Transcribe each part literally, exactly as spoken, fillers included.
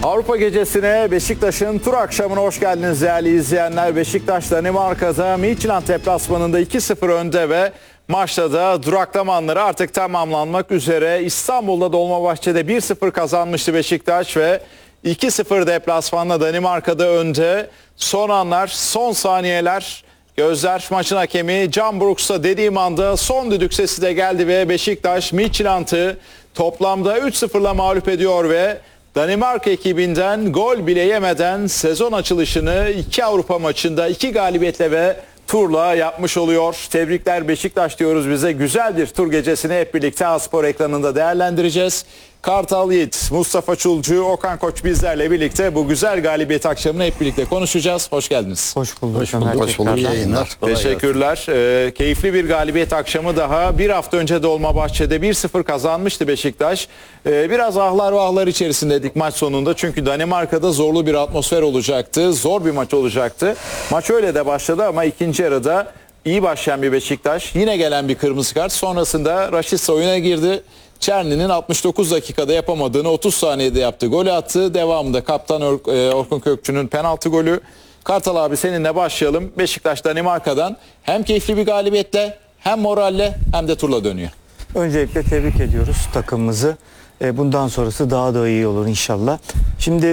Avrupa gecesine, Beşiktaş'ın tur akşamına hoş geldiniz değerli izleyenler. Beşiktaş Danimarka'da Midtjylland deplasmanında iki sıfır önde ve maçta da duraklama anları artık tamamlanmak üzere. İstanbul'da Dolmabahçe'de bir sıfır kazanmıştı Beşiktaş ve iki sıfır deplasmanda Danimarka'da önde. Son anlar, son saniyeler, gözler maçın hakemi Can Brooks'a dediğim anda son düdük sesi de geldi ve Beşiktaş Midtjylland'ı toplamda üç sıfırla mağlup ediyor ve Danimarka ekibinden gol bile yemeden sezon açılışını iki Avrupa maçında iki galibiyetle ve turla yapmış oluyor. Tebrikler Beşiktaş diyoruz bize. Güzel bir tur gecesini hep birlikte A-Spor ekranında değerlendireceğiz. Kartal Yiğit, Mustafa Çulcu, Okan Koç bizlerle birlikte bu güzel galibiyet akşamını hep birlikte konuşacağız. Hoş geldiniz. Hoş bulduk. Hoş bulduk. Hoş bulduk. Yayınlar. Teşekkürler. Ee, keyifli bir galibiyet akşamı daha. Bir hafta önce Dolmabahçe'de bir sıfır kazanmıştı Beşiktaş. Ee, biraz ahlar vahlar içerisindeydik maç sonunda. Çünkü Danimarka'da zorlu bir atmosfer olacaktı. Zor bir maç olacaktı. Maç öyle de başladı ama ikinci yarıda iyi başlayan bir Beşiktaş. Yine gelen bir kırmızı kart. Sonrasında Rashica oyuna girdi. Çerni'nin altmış dokuz dakikada yapamadığını otuz saniyede yaptı. Golü attı. Devamında kaptan Or- Orkun Kökçü'nün penaltı golü. Kartal abi seninle başlayalım. Beşiktaş Danimarka'dan hem keyifli bir galibiyetle hem moralle hem de turla dönüyor. Öncelikle tebrik ediyoruz takımımızı. Bundan sonrası daha da iyi olur inşallah. Şimdi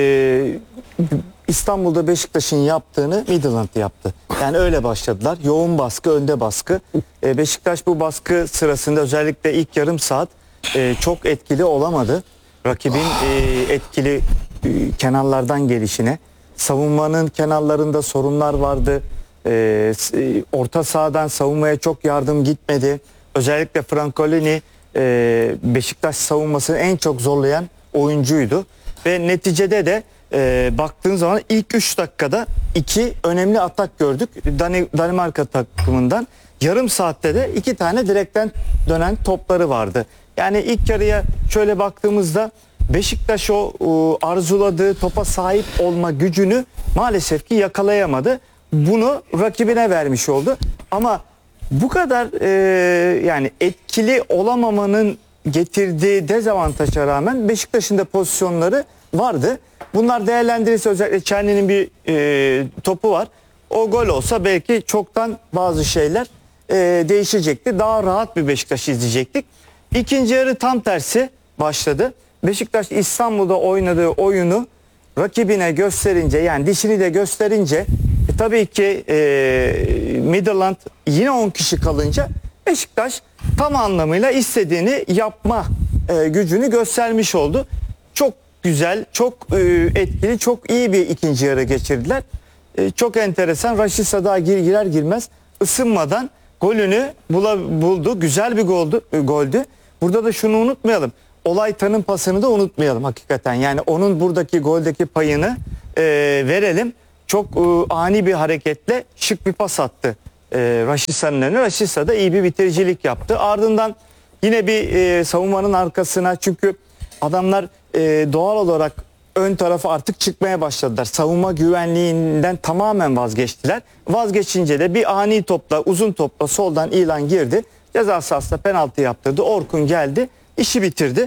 e, İstanbul'da Beşiktaş'ın yaptığını Midtjylland yaptı. Yani öyle başladılar. Yoğun baskı, önde baskı. E, Beşiktaş bu baskı sırasında özellikle ilk yarım saat e, çok etkili olamadı. Rakibin e, etkili e, kenarlardan gelişine. Savunmanın kenarlarında sorunlar vardı. E, orta sahadan savunmaya çok yardım gitmedi. Özellikle Francolini e, Beşiktaş savunmasını en çok zorlayan oyuncuydu. Ve neticede de e, baktığın zaman ilk üç dakikada iki önemli atak gördük Dan Danimarka takımından. Yarım saatte de iki tane direkten dönen topları vardı. Yani ilk yarıya şöyle baktığımızda Beşiktaş o, o arzuladığı topa sahip olma gücünü maalesef ki yakalayamadı. Bunu rakibine vermiş oldu. Ama bu kadar e, yani etkili olamamanın getirdiği dezavantaja rağmen Beşiktaş'ın da pozisyonları vardı. Bunlar değerlendirirse özellikle Çerni'nin bir e, topu var. O gol olsa belki çoktan bazı şeyler e, değişecekti. Daha rahat bir Beşiktaş izleyecektik. İkinci yarı tam tersi başladı. Beşiktaş İstanbul'da oynadığı oyunu rakibine gösterince, yani dişini de gösterince e, tabii ki e, Midtjylland yine on kişi kalınca Beşiktaş tam anlamıyla istediğini yapma e, gücünü göstermiş oldu. Çok güzel, çok e, etkili, çok iyi bir ikinci yarı geçirdiler. E, çok enteresan. Rashica daha gir, girer girmez ısınmadan golünü bula, buldu. Güzel bir goldü, e, goldü. Burada da şunu unutmayalım. Olaytan'ın pasını da unutmayalım hakikaten. Yani onun buradaki goldeki payını e, verelim. Çok e, ani bir hareketle şık bir pas attı e, Rashica'nın önüne. Rashica da iyi bir bitiricilik yaptı. Ardından yine bir e, savunmanın arkasına, çünkü adamlar e, doğal olarak ön tarafa artık çıkmaya başladılar. Savunma güvenliğinden tamamen vazgeçtiler. Vazgeçince de bir ani topla, uzun topla soldan İlan girdi. Ceza sahasında penaltı yaptırdı. Orkun geldi, işi bitirdi.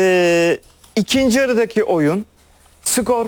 E, ikinci yarıdaki oyun, skor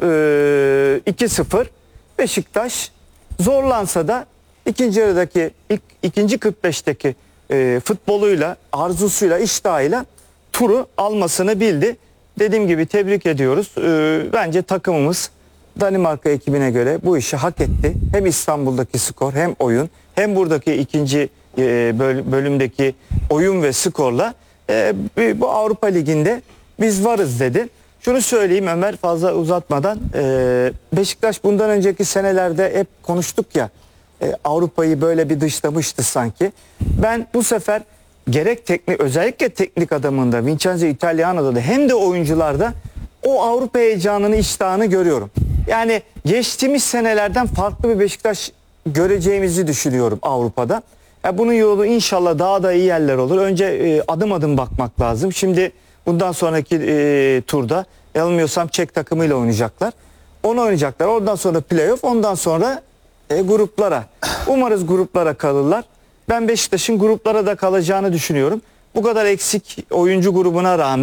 e, iki sıfır. Beşiktaş zorlansa da ikinci yarıdaki ilk, ikinci kırk beşteki e, futboluyla, arzusuyla, iştahıyla turu almasını bildi. Dediğim gibi tebrik ediyoruz. E, bence takımımız Danimarka ekibine göre bu işi hak etti. Hem İstanbul'daki skor, hem oyun, hem buradaki ikinci e, bölümdeki oyun ve skorla e, bu Avrupa Ligi'nde biz varız dedi. Şunu söyleyeyim Ömer, fazla uzatmadan, e, Beşiktaş bundan önceki senelerde hep konuştuk ya, e, Avrupa'yı böyle bir dışlamıştı sanki. Ben bu sefer gerek teknik, özellikle teknik adamında Vincenzo Italiano'da da hem de oyuncularda o Avrupa heyecanını, iştahını görüyorum. Yani geçtiğimiz senelerden farklı bir Beşiktaş göreceğimizi düşünüyorum Avrupa'da. Yani bunun yolu inşallah daha da iyi yerler olur. Önce e, adım adım bakmak lazım. Şimdi bundan sonraki e, turda yanılmıyorsam Çek takımıyla oynayacaklar. Onu oynayacaklar. Ondan sonra playoff, ondan sonra e, gruplara. Umarız gruplara kalırlar. Ben Beşiktaş'ın gruplara da kalacağını düşünüyorum. Bu kadar eksik oyuncu grubuna rağmen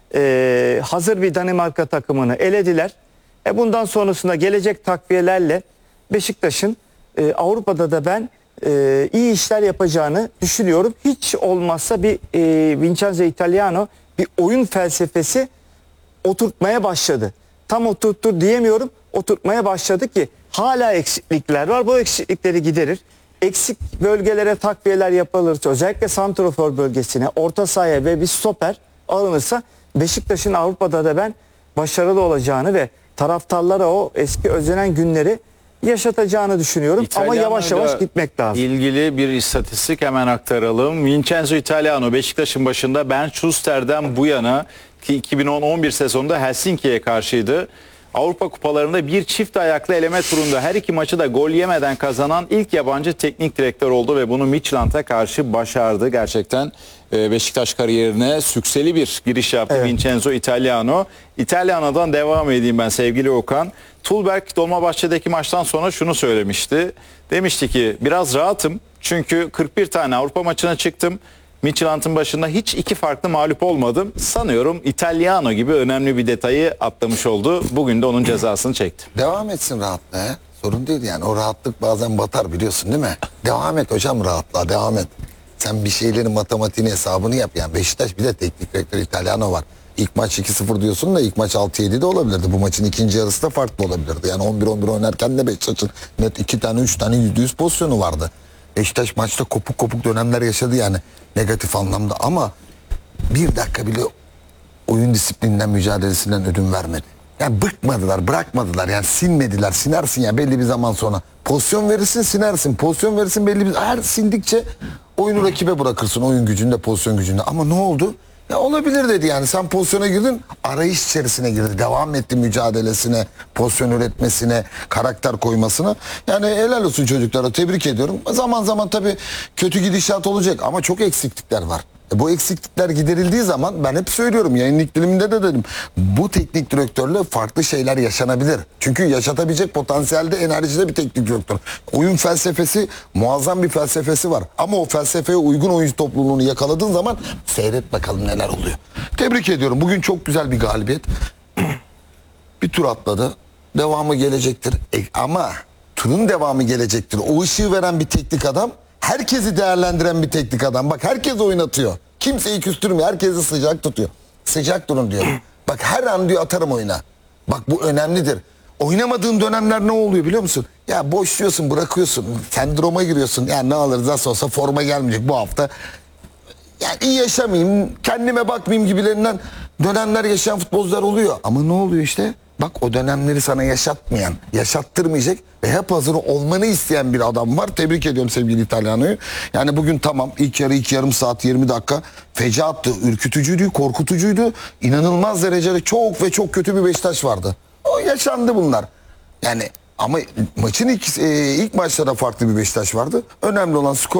e, hazır bir Danimarka takımını elediler. E bundan sonrasında gelecek takviyelerle Beşiktaş'ın e, Avrupa'da da ben e, iyi işler yapacağını düşünüyorum. Hiç olmazsa bir e, Vincenzo Italiano bir oyun felsefesi oturtmaya başladı. Tam oturttur diyemiyorum. Oturtmaya başladı ki hala eksiklikler var. Bu eksiklikleri giderir. Eksik bölgelere takviyeler yapılırsa, özellikle santrafor bölgesine, orta sahaya ve bir stoper alınırsa Beşiktaş'ın Avrupa'da da ben başarılı olacağını ve taraftarlara o eski özlenen günleri yaşatacağını düşünüyorum. Ama yavaş yavaş gitmek lazım. İlgili bir istatistik hemen aktaralım. Vincenzo Italiano Beşiktaş'ın başında Ben Schuster'den bu yana ki iki bin on on bir sezonunda Helsinki'ye karşıydı. Avrupa kupalarında bir çift ayaklı eleme turunda her iki maçı da gol yemeden kazanan ilk yabancı teknik direktör oldu ve bunu Midtjylland'a karşı başardı. Gerçekten Beşiktaş kariyerine sükseli bir giriş yaptı Evet. Vincenzo Italiano. Italiano'dan devam edeyim ben sevgili Okan. Tulberg Dolmabahçe'deki maçtan sonra şunu söylemişti. Demişti ki biraz rahatım çünkü kırk bir tane Avrupa maçına çıktım. Midtjylland'ın başında hiç iki farklı mağlup olmadım. Sanıyorum Italiano gibi önemli bir detayı atlamış oldu. Bugün de onun cezasını çekti. Devam etsin rahatlığa. Sorun değil yani. O rahatlık bazen batar biliyorsun değil mi? Devam et hocam rahatlığa devam et. Sen bir şeylerin matematiğini hesabını yap yani. Beşiktaş bir de teknik direktör Italiano var. İlk maç iki sıfır diyorsun da ilk maç altı yedi de olabilirdi. Bu maçın ikinci yarısı da farklı olabilirdi. Yani on bir on bir oynarken de Beşiktaş'ın net iki tane üç tane yüzde yüz pozisyonu vardı. Beşiktaş maçta kopuk kopuk dönemler yaşadı yani negatif anlamda ama bir dakika bile oyun disiplininden, mücadelesinden ödün vermedi. Yani bıkmadılar, bırakmadılar. Yani sinmediler. Sinersin ya belli bir zaman sonra. Pozisyon verirsin, sinersin. Pozisyon verirsin belli bir... Her sindikçe oyunu rakibe bırakırsın. Oyun gücünde, pozisyon gücünde. Ama ne oldu? Ya olabilir dedi yani. Sen pozisyona girdin, arayış içerisine girdi. Devam etti mücadelesine, pozisyon üretmesine, karakter koymasına. Yani helal olsun çocuklara. Tebrik ediyorum. Zaman zaman tabii kötü gidişat olacak ama çok eksiklikler var. E bu eksiklikler giderildiği zaman ben hep söylüyorum yayınlık diliminde de dedim bu teknik direktörle farklı şeyler yaşanabilir. Çünkü yaşatabilecek potansiyelde enerjide bir teknik direktör. Oyun felsefesi muazzam bir felsefesi var. Ama o felsefeye uygun oyuncu topluluğunu yakaladığın zaman seyret bakalım neler oluyor. Tebrik ediyorum. Bugün çok güzel bir galibiyet. Bir tur atladı. Devamı gelecektir. E, ama turun devamı gelecektir. O ışığı veren bir teknik adam, herkesi değerlendiren bir teknik adam. Bak herkes oynatıyor. Kimseyi küstürmüyor. Herkesi sıcak tutuyor. Sıcak durun diyor. Bak her an diyor atarım oyuna. Bak bu önemlidir. Oynamadığın dönemler ne oluyor biliyor musun? Ya boşluyorsun, bırakıyorsun. Sendroma giriyorsun. Yani ne alırız nasıl olsa forma gelmeyecek bu hafta. Yani iyi yaşamayayım, kendime bakmayayım gibilerinden dönemler yaşayan futbolcular oluyor. Ama ne oluyor işte? Bak o dönemleri sana yaşatmayan, yaşattırmayacak ve hep hazır olmanı isteyen bir adam var. Tebrik ediyorum sevgili İtalyano'yu. Yani bugün tamam ilk yarı ilk yarım saat yirmi dakika fecaattı, ürkütücüydü, korkutucuydu. İnanılmaz derecede çok ve çok kötü bir Beşiktaş vardı. O yaşandı bunlar. Yani ama maçın ilk, e, ilk maçta da farklı bir Beşiktaş vardı. Önemli olan skor.